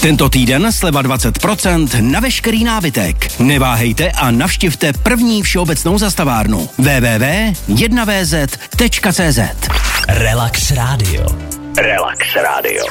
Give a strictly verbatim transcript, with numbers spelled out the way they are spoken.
Tento týden sleva dvacet procent na veškerý nábytek. Neváhejte a navštivte první všeobecnou zastavárnu w w w tečka jedna v z tečka c z. Relax Radio. Relax Radio.